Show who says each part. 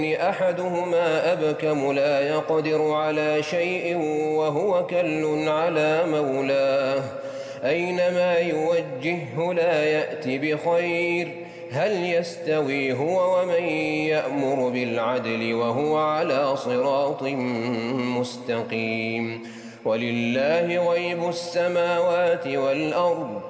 Speaker 1: أحدهما أبكم لا يقدر على شيء وهو كل على مولاه أينما يوجهه لا يأت بخير هل يستوي هو ومن يأمر بالعدل وهو على صراط مستقيم ولله غيب السماوات والأرض